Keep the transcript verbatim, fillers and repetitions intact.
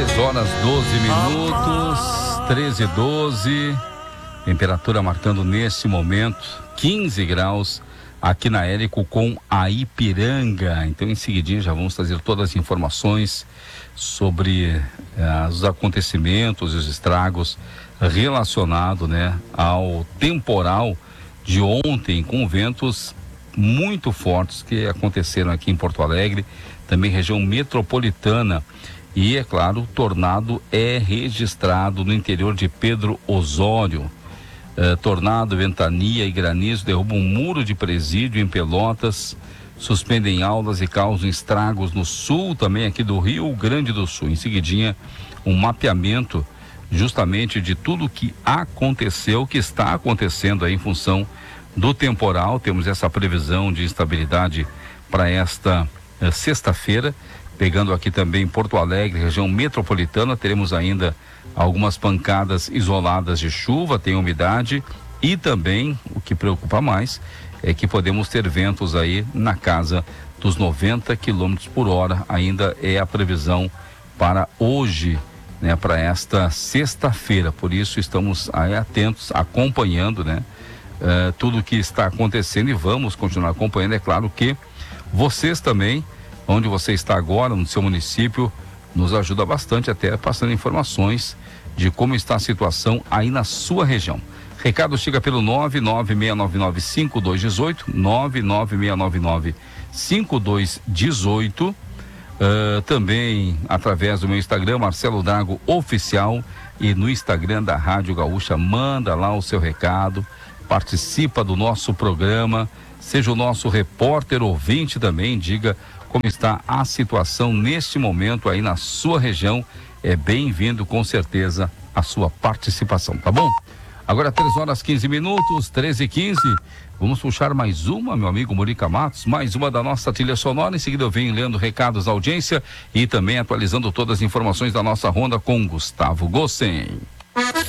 três horas doze minutos, treze e doze, temperatura marcando nesse momento quinze graus aqui na Érico com a Ipiranga. Então em seguidinho já vamos trazer todas as informações sobre eh, os acontecimentos e os estragos relacionados, né, ao temporal de ontem, com ventos muito fortes que aconteceram aqui em Porto Alegre, também região metropolitana. E, é claro, o tornado é registrado no interior de Pedro Osório. Eh, tornado, ventania e granizo derrubam um muro de presídio em Pelotas, suspendem aulas e causam estragos no sul, também aqui do Rio Grande do Sul. Em seguidinha, um mapeamento justamente de tudo que aconteceu, que está acontecendo aí em função do temporal. Temos essa previsão de instabilidade para esta eh, sexta-feira. Pegando aqui também Porto Alegre, região metropolitana, teremos ainda algumas pancadas isoladas de chuva, tem umidade e também, o que preocupa mais, é que podemos ter ventos aí na casa dos noventa quilômetros por hora, ainda é a previsão para hoje, né, para esta sexta-feira. Por isso estamos aí atentos, acompanhando, né, uh, tudo o que está acontecendo e vamos continuar acompanhando. É claro que vocês também, onde você está agora, no seu município, nos ajuda bastante, até passando informações de como está a situação aí na sua região. Recado chega pelo nove nove seis nove nove cinco dois um oito, nove nove seis nove nove cinco dois um oito, uh, também através do meu Instagram, Marcelo Drago Oficial, e no Instagram da Rádio Gaúcha. Manda lá o seu recado, participa do nosso programa, seja o nosso repórter ouvinte também, diga como está a situação neste momento aí na sua região. É bem-vindo, com certeza, a sua participação, tá bom? Agora três horas quinze minutos, treze e quinze. Vamos puxar mais uma, meu amigo Murica Matos, mais uma da nossa trilha sonora. Em seguida eu venho lendo recados da audiência e também atualizando todas as informações da nossa ronda com Gustavo Gossen.